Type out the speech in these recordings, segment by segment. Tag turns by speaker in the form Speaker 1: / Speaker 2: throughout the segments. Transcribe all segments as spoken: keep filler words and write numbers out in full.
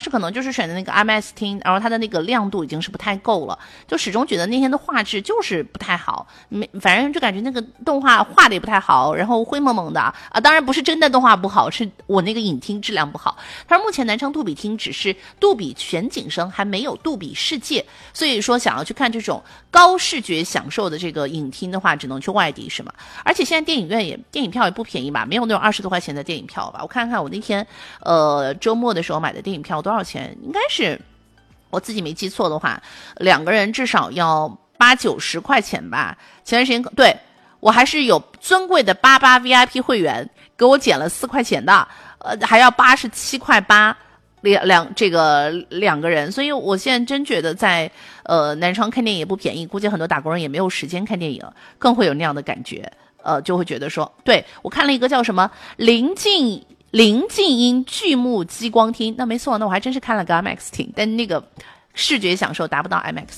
Speaker 1: 时可能就是选的那个 I M A X 厅，然后它的那个亮度已经是不太够了，就始终觉得那天的画质就是不太好，没反正就感觉那个动画画的也不太好，然后灰蒙蒙的啊，当然不是真的动画不好，是我那个影厅质量不好。他说目前南昌杜比厅只是杜比全景声，还没有杜比世界，所以说想要去看这种高视觉享受的这个影厅的话，只能去外地是吗？而且现在电影院也电影票也不便宜吧，没有那种二十多块钱的电影票吧？我看看我那天呃周末的时候买的电影票多少钱？应该是我自己没记错的话，两个人至少要八九十块钱吧。前段时间对我还是有尊贵的八八 V I P 会员，给我减了四块钱的，呃还要八十七块八。两两这个两个人，所以我现在真觉得在呃南昌看电影也不便宜，估计很多打工人也没有时间看电影，更会有那样的感觉，呃就会觉得说，对我看了一个叫什么临近临近音巨幕激光厅，那没错，那我还真是看了个 I M A X 厅，但那个视觉享受达不到 I M A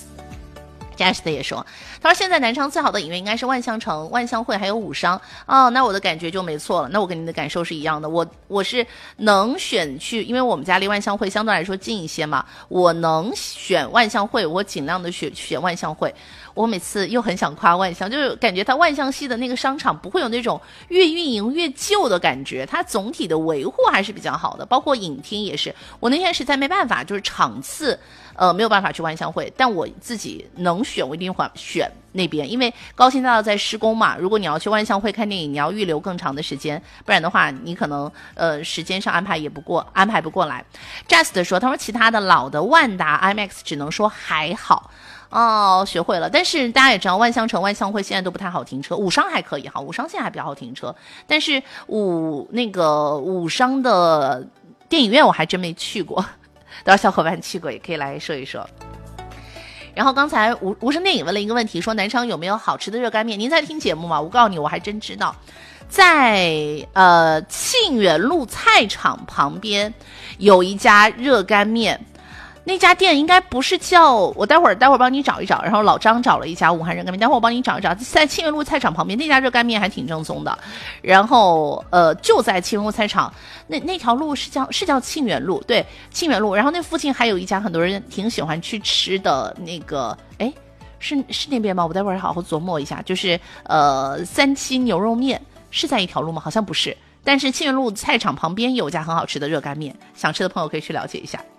Speaker 1: X。Jazz 的也说，他说现在南昌最好的影院应该是万象城、万象汇还有武商哦，那我的感觉就没错了，那我跟你的感受是一样的，我我是能选去，因为我们家离万象汇相对来说近一些嘛，我能选万象汇，我尽量的选选万象汇。我每次又很想夸万象，就是感觉它万象系的那个商场不会有那种越运营越旧的感觉，它总体的维护还是比较好的，包括影厅也是。我那天实在没办法，就是场次呃没有办法去万象汇，但我自己能选我一定会选那边，因为高新大道在施工嘛，如果你要去万象汇看电影，你要预留更长的时间，不然的话你可能呃时间上安排也不过安排不过来。 Just 说，他说其他的老的万达 I M A X 只能说还好哦，学会了。但是大家也知道万象城、万象汇现在都不太好停车，武商还可以哈，武商现在还比较好停车，但是武那个武商的电影院我还真没去过，到时候小伙伴去过也可以来说一说。然后刚才无无声电影问了一个问题，说南昌有没有好吃的热干面？您在听节目吗？我告诉你，我还真知道，在呃沁园路菜场旁边有一家热干面。那家店应该不是叫，我待会儿待会儿帮你找一找，然后老张找了一家武汉热干面，待会儿我帮你找一找，在沁园路菜场旁边那家热干面还挺正宗的，然后呃就在沁园路菜场那那条路是叫是叫沁园路，对，沁园路，然后那附近还有一家很多人挺喜欢去吃的那个，哎，是是那边吗？我待会儿好好琢磨一下，就是呃三七牛肉面是在一条路吗？好像不是，但是沁园路菜场旁边有一家很好吃的热干面，想吃的朋友可以去了解一下。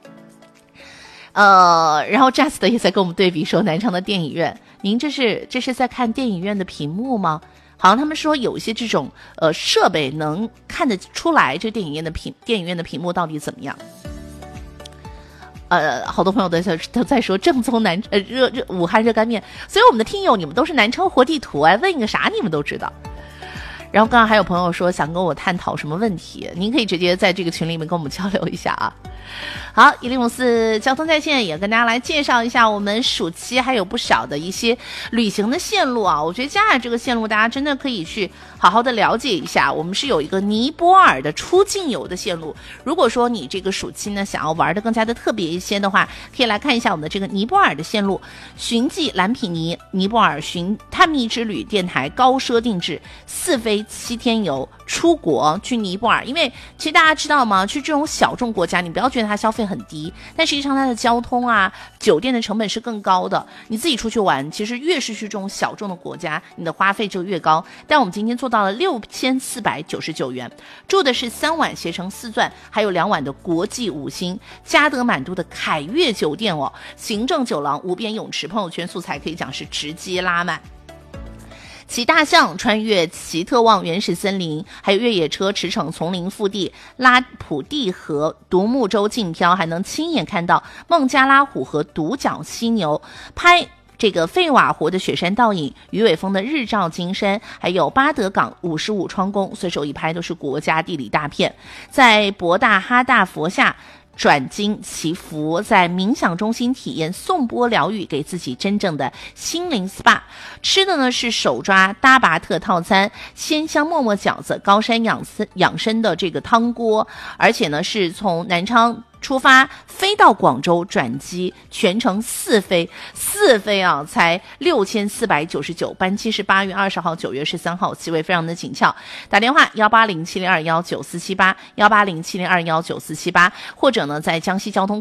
Speaker 1: 呃，然后 Just 也在跟我们对比说南昌的电影院，您这是这是在看电影院的屏幕吗？好像他们说有一些这种呃设备能看得出来这电影院的屏电影院的屏幕到底怎么样。呃，好多朋友都在都在说正宗南呃热热武汉热干面，所以我们的听友你们都是南昌活地图啊，问一个啥你们都知道。然后刚刚还有朋友说想跟我探讨什么问题，您可以直接在这个群里面跟我们交流一下啊。好，一零五四交通在线也跟大家来介绍一下我们暑期还有不少的一些旅行的线路啊，我觉得接下来这个线路大家真的可以去好好的了解一下。我们是有一个尼泊尔的出境游的线路，如果说你这个暑期呢想要玩的更加的特别一些的话，可以来看一下我们的这个尼泊尔的线路，寻迹蓝毗尼尼泊尔寻探秘之旅电台高奢定制四飞七天游出国去尼泊尔。因为其实大家知道吗，去这种小众国家你不要觉得它消费很低，但实际上它的交通啊酒店的成本是更高的，你自己出去玩其实越是去这种小众的国家你的花费就越高，但我们今天做到了六千四百九十九元，住的是三晚携程四钻，还有两晚的国际五星嘉德满都的凯悦酒店哦，行政酒廊无边泳池，朋友圈素材可以讲是直接拉满。骑大象穿越奇特旺原始森林，还有越野车驰骋丛林腹地，拉普蒂河独木舟竞漂，还能亲眼看到孟加拉虎和独角犀牛，拍这个费瓦湖的雪山倒影，鱼尾峰的日照金山，还有巴德港五十五窗宫，随手一拍都是国家地理大片。在博大哈大佛下转经祈福，在冥想中心体验颂钵疗愈，给自己真正的心灵 S P A。 吃的呢是手抓达巴特套餐，鲜香馍馍饺子，高山养生养生的这个汤锅，而且呢是从南昌出发飞到广州转机，全程四飞四飞啊，才六千四百九十九，班期是八月二十号、九月十三号，机位非常的紧俏。打电话幺八零七零二幺九四七八幺八零七零二幺九四七八，或者呢在江西交通